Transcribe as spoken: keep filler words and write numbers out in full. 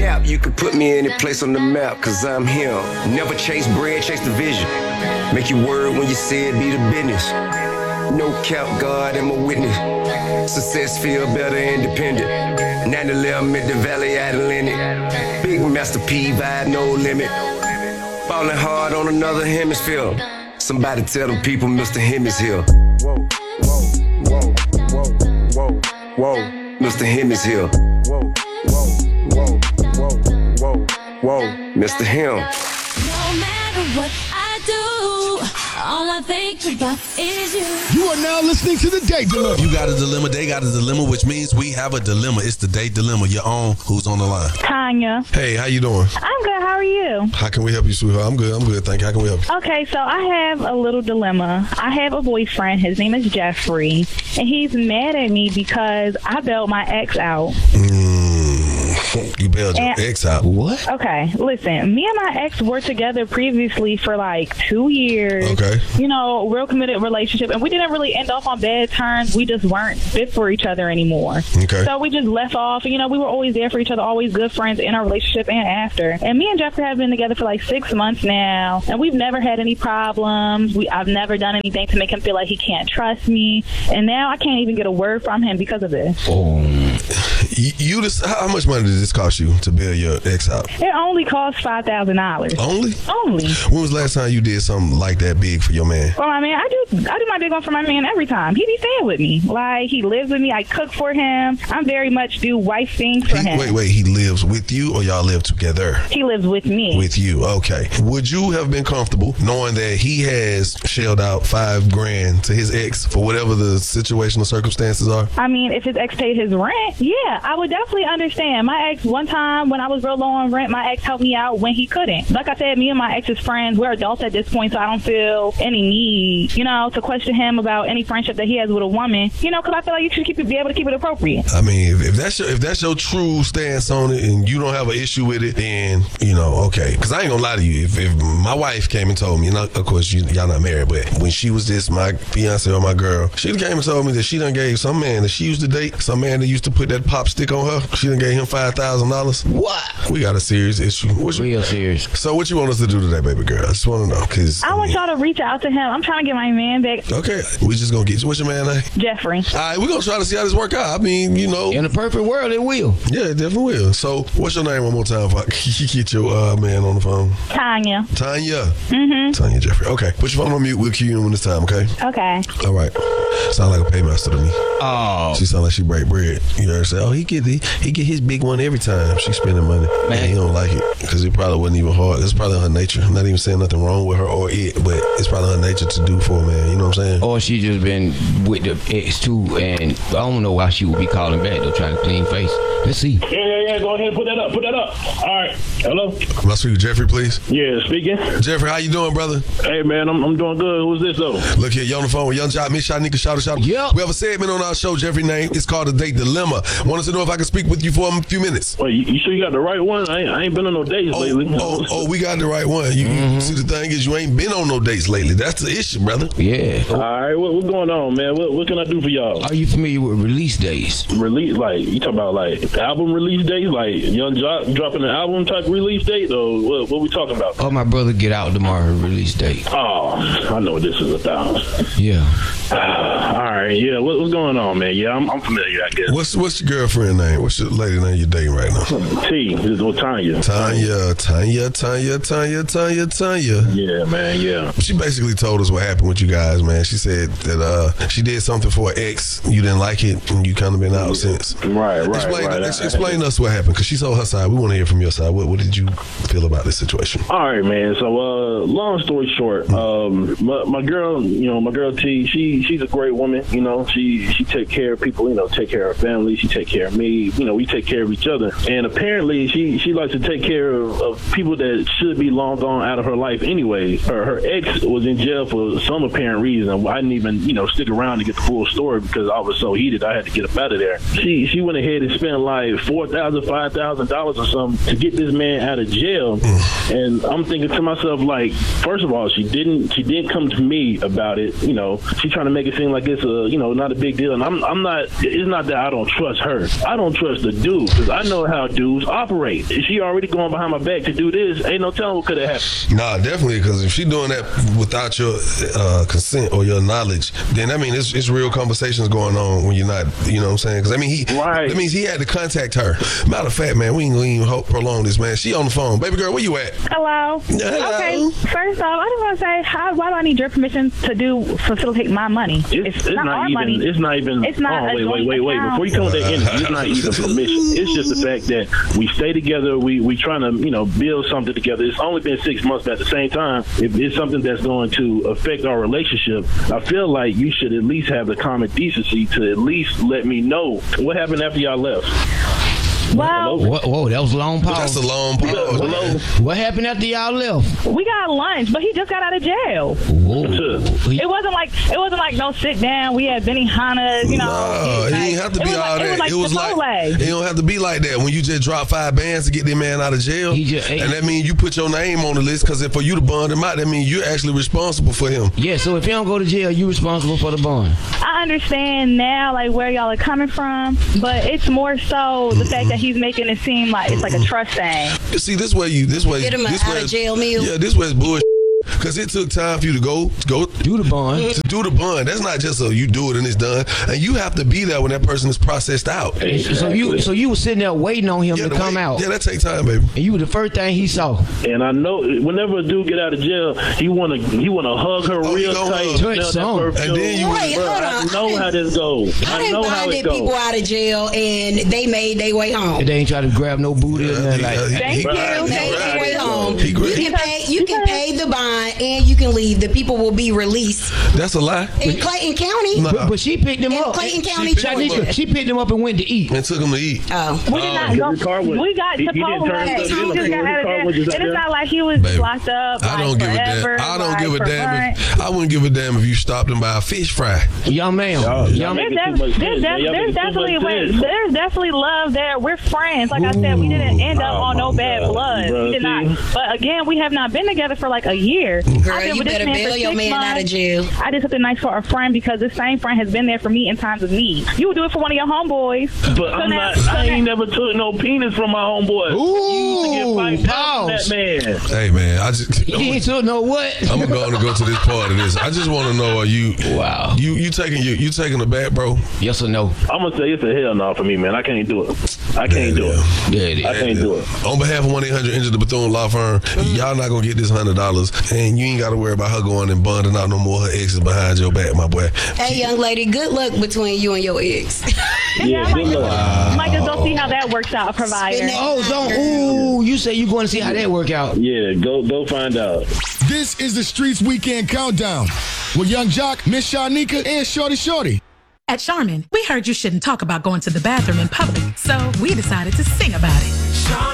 cap, you could put me any place on the map, cause I'm him. Never chase bread, chase the vision. Make your word when you say it, be the business. No cap, God am a witness. Success feel better independent. nine eleven at the Valley Atlantic. Big Master P vibe, no limit. Falling hard on another hemisphere. Somebody tell them people Mister Him is here. Whoa, whoa, whoa, whoa, whoa, whoa. Mister Him is here. Whoa, whoa, whoa, whoa, whoa, whoa. Mister Him. No matter what I do, all I think about is you. You are now listening to The Date Dilemma. You got a dilemma, they got a dilemma, which means we have a dilemma. It's the Date Dilemma. Your own. Who's on the line? Tanya. Hey, how you doing? I'm good. How are you? How can we help you, sweetheart? I'm good. I'm good. Thank you. How can we help you? Okay, so I have a little dilemma. I have a boyfriend. His name is Jeffrey, and he's mad at me because I bailed my ex out. Mm, you bailed your And- ex out. What? Okay, listen, me and my ex were together previously for like two years. Okay. You know, real committed relationship, and we didn't really end off on bad terms. We just weren't fit for each other anymore. Okay. So we just left off, and you know, we were always there for each other, always good friends in our relationship and after. And me and Jeffrey have been together for like six months now, and we've never had any problems. We I've never done anything to make him feel like he can't trust me, and now I can't even get a word from him because of this. Oh. You, you just, how much money did this cost you to bail your ex out? It only costs five thousand dollars. Only? Only. When was the last time you did something like that big for your man? Well, my man, I do I do my big one for my man every time. He be staying with me. Like, he lives with me. I cook for him. I'm very much do wife things for He, him. wait, wait, he lives with you or y'all live together? He lives with me. With you, okay. Would you have been comfortable knowing that he has shelled out five grand to his ex for whatever the situation or circumstances are? I mean, if his ex paid his rent, yeah, I would definitely understand. My ex, one time when I was real low on rent, my ex helped me out when he couldn't. Like I said, me and my ex's friends, we're adults at this point, so I don't feel any need, you know, to question him about any friendship that he has with a woman, you know, because I feel like you should keep it, be able to keep it appropriate. I mean, if, if that's your, if that's your true stance on it and you don't have an issue with it, then, you know, okay. Because I ain't gonna lie to you. If, if my wife came and told me, and of course, you, y'all not married, but when she was just my fiance or my girl, she came and told me that she done gave some man that she used to date, some man that used to put that pop stick on her, she done gave him five thousand dollars. What? We got a serious issue. What's Real serious. So what you want us to do today, baby girl? I just want to know. Cause, I want y'all to reach out to him. I'm trying to get my man back. Okay, we just gonna get you. What's your man name? Jeffrey. All right, we're gonna try to see how this work out. I mean, you know. In a perfect world, it will. Yeah, it definitely will. So, what's your name one more time? If I get your uh, man on the phone. Tanya. Tanya. Mm-hmm. Tanya Jeffrey. Okay, put your phone on mute. We'll cue you in when it's time. Okay. Okay. All right. Sound like a paymaster to me. Oh. She sound like she break bread. You know her say, oh, he get the, he get his big one every time she spending money. Man, and he don't like it because it probably wasn't even hard. It's probably her nature. I'm not even saying nothing wrong with her or it, but it's probably her nature to do for a man. You know what I'm saying? Or she just been with the ex too, and I don't know why she would be calling back though, trying to clean face. Let's see. Yeah, yeah, yeah. Go ahead and put that up. Put that up. All right. Hello? Can I speak with Jeffrey, please? Yeah, speaking. Jeffrey, how you doing, brother? Hey, man, I'm, I'm doing good. Who's this, though? Look here, you on the phone with Young Jock, Miss Shanika, shout out, shout out. Yep. We have a segment on our show, Jeffrey name. It's called The Date Dilemma. Want us to know if I can speak with you for a few minutes. Wait, you, you sure you got the right one? I ain't, I ain't been on no dates Oh, lately. oh, oh, we got the right one. You mm-hmm. See, the thing is, you ain't been on no dates lately. That's the issue, brother. Yeah. All right, what, what's going on, man? What, what can I do for y'all? Are you familiar with release days? Release, like, you talking about, like, album release dates? Like, Young Jock dropping an album type release date? Or what, what we talking about? Oh, my brother Get Out tomorrow release date. Oh, I know what this is about. Yeah. Uh, all right, yeah. What, what's going on, man? Yeah, I'm, I'm familiar, I guess. What's what's your girlfriend name? What's your lady name you're dating right now? T. This is what Tanya. Tanya, Tanya, Tanya, Tanya, Tanya, Tanya. Yeah, man, yeah. She basically told us what happened with you guys, man. She said that uh, she did something for an ex, you didn't like it, and you kind of been out since. Right, right, explain, right. Ex- explain to us what happened, because she told her side. We want to hear from your side. What, what did you feel about this situation? All right, man. So, uh, long story short, um, my, my girl, you know, my girl T, she she's a great woman. You know, she she take care of people. You know, take care of her family. She take care of me. You know, we take care of each other. And apparently, she she likes to take care of, of people that should be long gone out of her life anyway. Her her ex was in jail for some apparent reason. I didn't even you know stick around to get the full story because I was so heated. I had to get up out of there. She she went ahead and spent like four thousand, five thousand dollars or something to get this man out of jail. And I'm thinking to myself, like, first of all, she didn't she didn't come to me about it. You know, she's trying to make it seem like it's a you know not a big deal. And I'm I'm not. It's not that I don't trust her. I don't trust the dude because I know how dudes operate. If she already going behind my back to do this, ain't no telling what could have happened. Nah, definitely, because if she doing that without your uh, consent or your knowledge, then I mean it's, it's real conversations going on when you're not, you know what I'm saying? Because I mean he, Right. that means he had to contact her. Matter of fact, man, we ain't gonna even hope prolong this, man. She on the phone, baby girl, where you at? Hello. Hello. Okay. First off, I just want to say, how, why do I need your permission to do facilitate my money? It's, it's, not, our even. money. It's not even. It's not Oh, a wait, wait, joint wait, wait. account. Before you come with that energy, it's not even permission. It's just the fact that we stay together. We we trying to you know build something together. It's only been six months, but at the same time, if it's something that's going to affect our relationship, I feel like you should at least have the common decency to at least let me know what happened after y'all left. Well, Whoa, whoa, that was a long pause. That's a long pause. Hello? What happened after y'all left? we got lunch, but he just got out of jail. Whoa. He- It wasn't like it wasn't like no sit down. We had Benihana's, you know. No, it like, ain't have to it be was all like, that. It was like Chipotle. it don't have to be like that. When you just drop five bands to get that man out of jail, He just- and that means you put your name on the list because for you to bond him out, that means you're actually responsible for him. Yeah, so if you don't go to jail, you responsible for the bond. I understand now, like where y'all are coming from, but it's more so the fact that he's making it seem like it's like a trust thing. You see, this way you, this way, Get him this out way of is- jail meal. Yeah, this way is bullshit. Because it took time for you to go, go Do the bond. to do the bond. That's not just a you do it and it's done. And you have to be there when that person is processed out. So you, so you was sitting there waiting on him Yeah, to the come way- out, Yeah, that takes time, baby. and you were the first thing he saw. And I know whenever a dude get out of jail, he wanna he wanna hug her Oh, he real gonna tight. hug. smell Touch that some. perfume. And then you Wait, Bruh, hold I on. know how this goes. I I done know how it bonded people goes. out of jail and they made their way home. They ain't try to grab no booty or nothing like that. Thank you. Right. They made their way home. He You grabbed- can pay. You can pay the bond and you can leave. The people will be released That's a lie. in Clayton County. Nah. But, but she picked him In up. Clayton She- County, she, Georgia. she picked him up and went to eat. And took him to eat. Oh, We did not go. his car was- We got he- he didn't Chipotle. turn He his just car got out of was there, just and out it's not there. like he was Baby, locked up. I don't like, give a forever, damn. I don't like, give a for damn. fun. If, I wouldn't give a damn if you stopped him by a fish fry. Young man. Y'all- y'all Young make man. it There's, too much there's, sense, man. def- Y'all there's making too definitely much wait, sense. there's definitely love there. We're friends. Like I said, we didn't end up Oh, on no my bad God, blood. bro, We did not. see? But again, we have not been together for like a year. I've girl, been you with this better man for bail your six man out of months. jail. I did something nice for a friend because this same friend has been there for me in times of need. You would do it for one of your homeboys. But So I'm now- not. so I ain't now- never took no penis from my homeboy. You used to get Ooh, five pounds pause. from that man. Hey man, I just He ain't took no what? I'm going to go to this part of this. I just want to know: Are you Wow. You you taking you you taking the back, bro? Yes or no? I'm gonna say it's a hell no for me, man. I can't do it. I can't do it. Yeah, it I is. can't do it. On behalf of one eight hundred Injured the Bethune Law Firm, y'all not gonna get this hundred dollars, and you ain't got to worry about her going and bonding out no more her exes behind your back, my boy. Hey, young lady, good luck between you and your ex. Yeah, I might good just, luck. might just go see how that works out, provider. Spend that- Oh, don't. Ooh, you say you going to see how that work out? Yeah, go go find out. This is the Streets Weekend Countdown with Young Jock, Miss Shanika, and Shorty Shorty. At Charmin, we heard you shouldn't talk about going to the bathroom in public, so we decided to sing about it.